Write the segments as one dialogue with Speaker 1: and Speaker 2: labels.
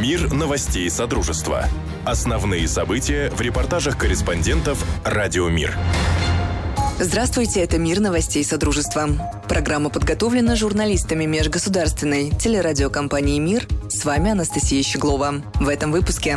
Speaker 1: Мир новостей Содружества. Основные события в репортажах корреспондентов «Радио Мир».
Speaker 2: Здравствуйте, это «Мир новостей Содружества». Программа подготовлена журналистами межгосударственной телерадиокомпании «Мир». С вами Анастасия Щеглова. В этом выпуске.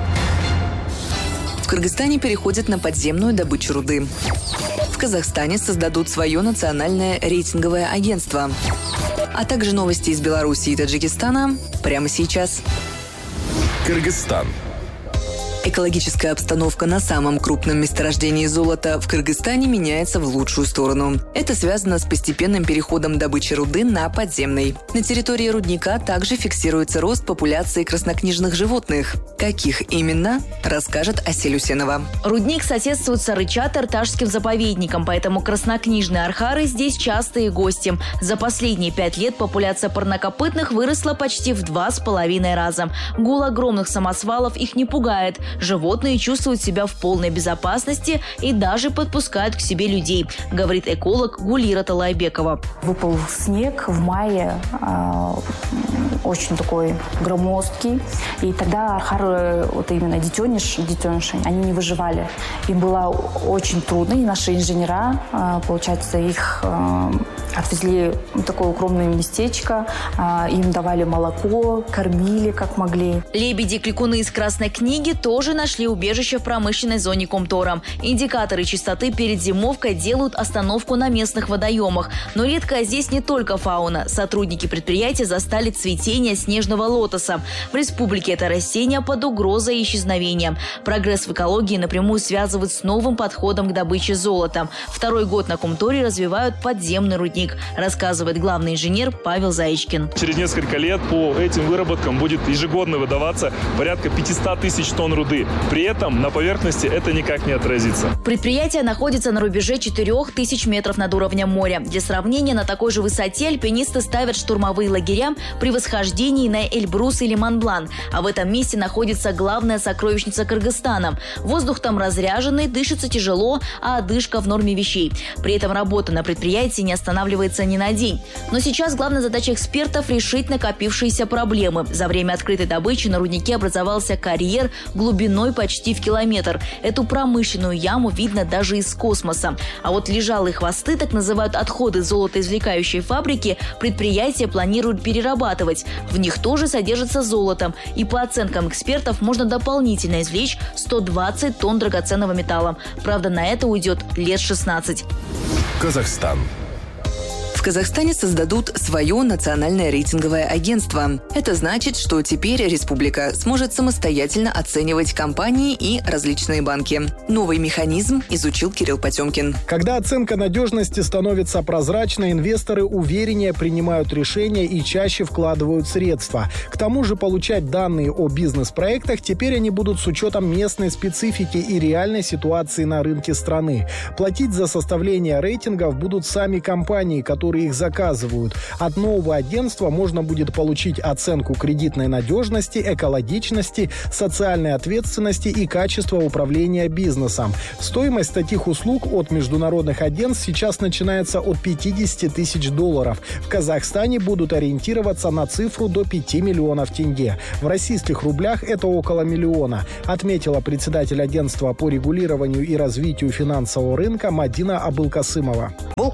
Speaker 2: В Кыргызстане переходят на подземную добычу руды. В Казахстане создадут свое национальное рейтинговое агентство. А также новости из Беларуси и Таджикистана прямо сейчас.
Speaker 1: Кыргызстан.
Speaker 2: Экологическая обстановка на самом крупном месторождении золота в Кыргызстане меняется в лучшую сторону. Это связано с постепенным переходом добычи руды на подземный. На территории рудника также фиксируется рост популяции краснокнижных животных. Каких именно, расскажет Асель Усенова.
Speaker 3: Рудник соседствует с Арыча-Тарташским заповедником, поэтому краснокнижные архары здесь частые гости. За последние 5 лет популяция парнокопытных выросла почти в 2,5 раза. Гул огромных самосвалов их не пугает. Животные чувствуют себя в полной безопасности и даже подпускают к себе людей, говорит эколог Гулира Талайбекова.
Speaker 4: Выпал снег в мае, очень такой громоздкий. И тогда архары, вот именно детеныши, они не выживали. Им было очень трудно. И наши инженера, получается, их отвезли в такое укромное местечко. Им давали молоко, кормили как могли.
Speaker 3: Лебеди-кликуны из Красной книги тоже нашли убежище в промышленной зоне Комтора. Индикаторы чистоты перед зимовкой делают остановку на местных водоемах. Но редкая здесь не только фауна. Сотрудники предприятия застали цветение снежного лотоса. В республике это растение под угрозой исчезновения. Прогресс в экологии напрямую связывают с новым подходом к добыче золота. Второй год на Комторе развивают подземный рудник, рассказывает главный инженер Павел Заичкин.
Speaker 5: Через несколько лет по этим выработкам будет ежегодно выдаваться порядка 500 тысяч тонн руды. При этом на поверхности это никак не отразится.
Speaker 3: Предприятие находится на рубеже 4000 метров над уровнем моря. Для сравнения, на такой же высоте альпинисты ставят штурмовые лагеря при восхождении на Эльбрус или Монблан. А в этом месте находится главная сокровищница Кыргызстана. Воздух там разряженный, дышится тяжело, а одышка в норме вещей. При этом работа на предприятии не останавливается ни на день. Но сейчас главная задача экспертов – решить накопившиеся проблемы. За время открытой добычи на руднике образовался карьер глубиной почти в километр. Эту промышленную яму видно даже из космоса. А вот лежалые хвосты, так называют отходы золотоизвлекающей фабрики, предприятие планирует перерабатывать. В них тоже содержится золото. И по оценкам экспертов можно дополнительно извлечь 120 тонн драгоценного металла. Правда, на это уйдет лет 16.
Speaker 1: Казахстан.
Speaker 2: В Казахстане создадут свое национальное рейтинговое агентство. Это значит, что теперь республика сможет самостоятельно оценивать компании и различные банки. Новый механизм изучил Кирилл Потемкин.
Speaker 6: Когда оценка надежности становится прозрачной, инвесторы увереннее принимают решения и чаще вкладывают средства. К тому же получать данные о бизнес-проектах теперь они будут с учетом местной специфики и реальной ситуации на рынке страны. Платить за составление рейтингов будут сами компании, которые их заказывают. От нового агентства можно будет получить оценку кредитной надежности, экологичности, социальной ответственности и качества управления бизнесом. Стоимость таких услуг от международных агентств сейчас начинается от $50 тысяч. В Казахстане будут ориентироваться на цифру до 5 миллионов тенге. В российских рублях это около миллиона, отметила председатель агентства по регулированию и развитию финансового рынка Мадина Абылкасымова.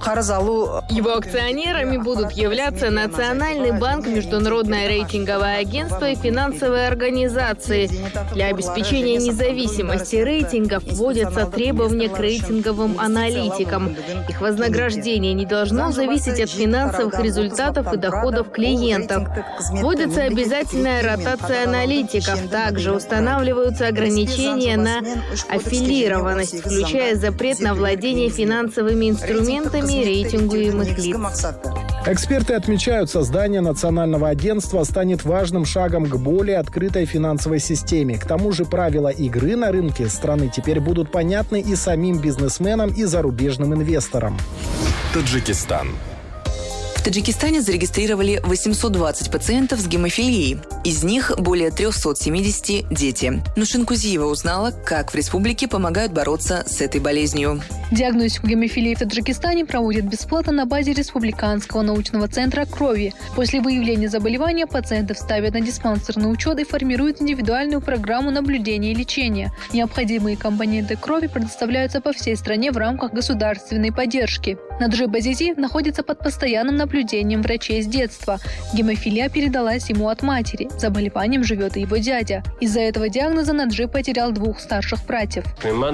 Speaker 7: Его акционерами будут являться Национальный банк, Международное рейтинговое агентство и финансовые организации. Для обеспечения независимости рейтингов вводятся требования к рейтинговым аналитикам. Их вознаграждение не должно зависеть от финансовых результатов и доходов клиентов. Вводится обязательная ротация аналитиков. Также устанавливаются ограничения на аффилированность, включая запрет на владение финансовыми инструментами рейтингуемых лиц.
Speaker 6: Эксперты отмечают, создание национального агентства станет важным шагом к более открытой финансовой системе. К тому же правила игры на рынке страны теперь будут понятны и самим бизнесменам, и зарубежным инвесторам.
Speaker 1: Таджикистан.
Speaker 2: В Таджикистане зарегистрировали 820 пациентов с гемофилией. Из них более 370 – дети. Нушин Кузиева узнала, как в республике помогают бороться с этой болезнью.
Speaker 8: Диагностику гемофилии в Таджикистане проводят бесплатно на базе Республиканского научного центра крови. После выявления заболевания пациентов ставят на диспансерный учет и формируют индивидуальную программу наблюдения и лечения. Необходимые компоненты крови предоставляются по всей стране в рамках государственной поддержки. Наджиб Азизи находится под постоянным наблюдением врачей с детства. Гемофилия передалась ему от матери. С заболеванием живет и его дядя. Из-за этого диагноза Наджиб потерял 2 старших братьев.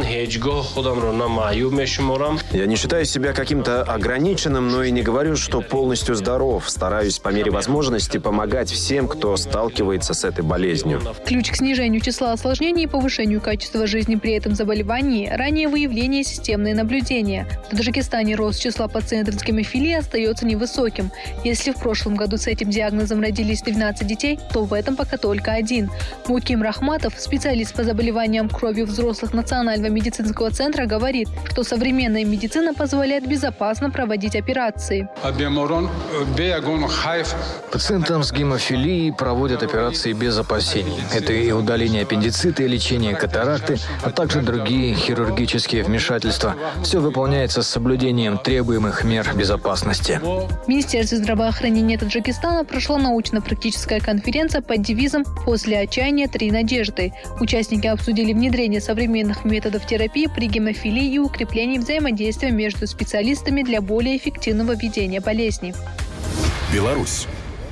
Speaker 9: Я не считаю себя каким-то ограниченным, но и не говорю, что полностью здоров. Стараюсь по мере возможности помогать всем, кто сталкивается с этой болезнью.
Speaker 8: Ключ к снижению числа осложнений и повышению качества жизни при этом заболевании – раннее выявление и системное наблюдение. В Таджикистане рост числа пациентов с гемофилией остается невысоким. Если в прошлом году с этим диагнозом родились 12 детей, то в этом пока только 1. Муким Рахматов, специалист по заболеваниям крови взрослых Национального медицинского центра, говорит, что современная медицина позволяет безопасно проводить операции.
Speaker 10: Пациентам с гемофилией проводят операции без опасений. Это и удаление аппендицита, и лечение катаракты, а также другие хирургические вмешательства. Все выполняется с соблюдением требуемых мер безопасности.
Speaker 8: В Министерстве здравоохранения Таджикистана прошла научно-практическая конференция под девизом «После отчаяния 3 надежды». Участники обсудили внедрение современных методов терапии при гемофилии и укрепление взаимодействия между специалистами для более эффективного ведения болезни.
Speaker 1: Беларусь.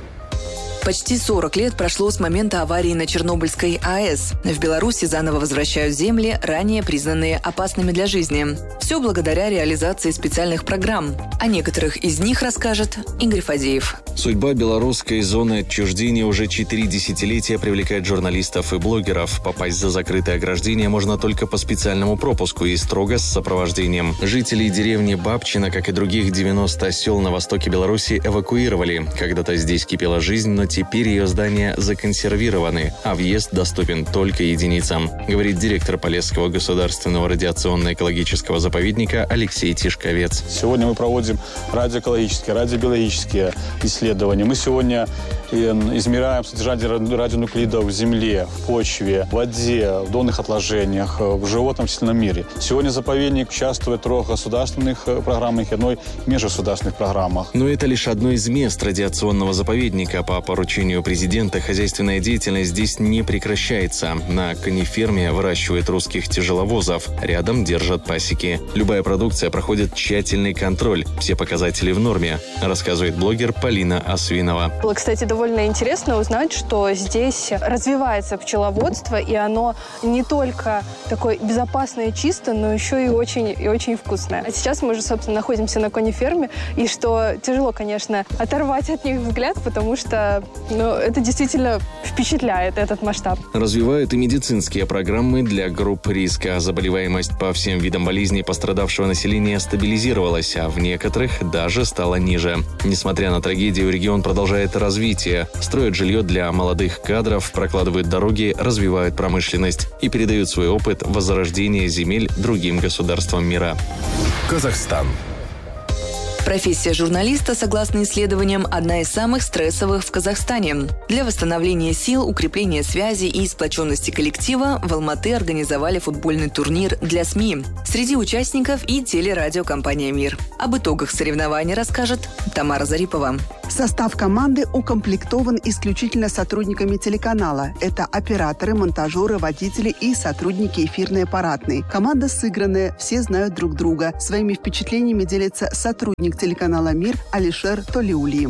Speaker 2: Почти 40 лет прошло с момента аварии на Чернобыльской АЭС. В Беларуси заново возвращают земли, ранее признанные опасными для жизни. Все благодаря реализации специальных программ. О некоторых из них расскажет Игорь Фадеев.
Speaker 11: Судьба белорусской зоны отчуждения уже 4 десятилетия привлекает журналистов и блогеров. Попасть за закрытое ограждение можно только по специальному пропуску и строго с сопровождением. Жителей деревни Бабчина, как и других 90 сел на востоке Беларуси, эвакуировали. Когда-то здесь кипела жизнь, но теперь ее здания законсервированы, а въезд доступен только единицам, говорит директор Полесского государственного радиационно-экологического заповедника Алексей Тишковец.
Speaker 12: Сегодня мы проводим радиоэкологические, радиобиологические исследования. Мы сегодня измеряем содержание радионуклидов в земле, в почве, в воде, в донных отложениях, в животном растительном мире. Сегодня заповедник участвует в 3 государственных программах и 1 межгосударственных программах.
Speaker 11: Но это лишь одно из мест радиационного заповедника. По поручению президента хозяйственная деятельность здесь не прекращается. На кониферме выращивают русских тяжеловозов. Рядом держат пасеки. Любая продукция проходит тщательный контроль. Все показатели в норме, рассказывает блогер Полина Освинова.
Speaker 13: Было, кстати, довольно интересно узнать, что здесь развивается пчеловодство, и оно не только такое безопасное и чистое, но еще и очень вкусное. А сейчас мы уже, собственно, находимся на кониферме, и что тяжело, конечно, оторвать от них взгляд, потому что это действительно впечатляет, этот масштаб.
Speaker 11: Развивают и медицинские программы для групп риска. Заболеваемость по всем видам болезней пострадавшего населения стабилизировалась, а в некоторых даже стала ниже. Несмотря на трагедию, регион продолжает развитие. Строят жилье для молодых кадров, прокладывают дороги, развивают промышленность и передают свой опыт возрождения земель другим государствам мира.
Speaker 1: Казахстан.
Speaker 2: Профессия журналиста, согласно исследованиям, одна из самых стрессовых в Казахстане. Для восстановления сил, укрепления связи и сплоченности коллектива в Алматы организовали футбольный турнир для СМИ. Среди участников и телерадиокомпания «Мир». Об итогах соревнований расскажет Тамара Зарипова.
Speaker 14: Состав команды укомплектован исключительно сотрудниками телеканала. Это операторы, монтажеры, водители и сотрудники эфирной аппаратной. Команда сыгранная, все знают друг друга. Своими впечатлениями делится сотрудник телеканала «Мир» Алишер Толиулиев.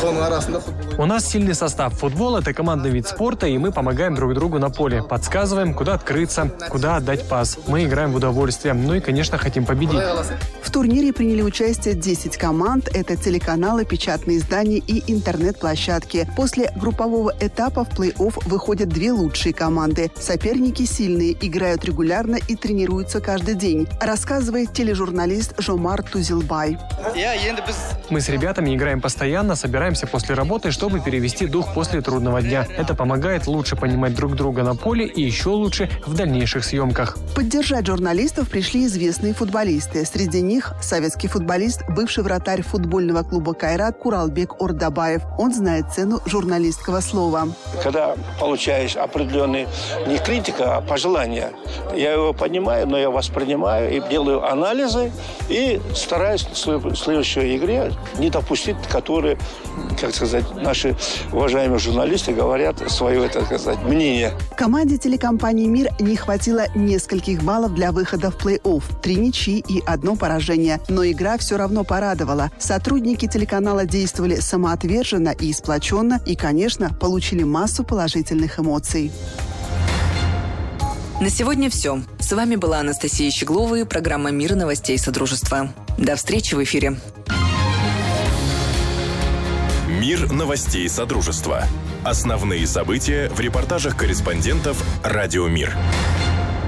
Speaker 15: У нас сильный состав. Футбол – это командный вид спорта, и мы помогаем друг другу на поле. Подсказываем, куда открыться, куда отдать пас. Мы играем в удовольствие. Ну и, конечно, хотим победить.
Speaker 14: В турнире приняли участие 10 команд. Это телеканалы, печатные издания и интернет-площадки. После группового этапа в плей-офф выходят 2 лучшие команды. Соперники сильные, играют регулярно и тренируются каждый день, рассказывает тележурналист Жомар Тузилбай.
Speaker 15: Мы с ребятами играем постоянно, собираемся после работы, чтобы чтобы перевести дух после трудного дня. Это помогает лучше понимать друг друга на поле и еще лучше в дальнейших съемках.
Speaker 14: Поддержать журналистов пришли известные футболисты. Среди них советский футболист, бывший вратарь футбольного клуба «Кайрат» Куралбек Ордабаев. Он знает цену журналистского слова.
Speaker 16: Когда получаешь определенный, не критика, а пожелания, я его понимаю, но я воспринимаю и делаю анализы и стараюсь в следующей игре не допустить, которые, как сказать, наши уважаемые журналисты говорят свое, так сказать, мнение.
Speaker 14: Команде телекомпании «Мир» не хватило нескольких баллов для выхода в плей-офф. 3 ничьи и 1 поражение. Но игра все равно порадовала. Сотрудники телеканала действовали самоотверженно и сплоченно и, конечно, получили массу положительных эмоций.
Speaker 2: На сегодня все. С вами была Анастасия Щеглова и программа «Мир новостей Содружества». До встречи в эфире.
Speaker 1: Мир новостей Содружества. Основные события в репортажах корреспондентов «Радио Мир».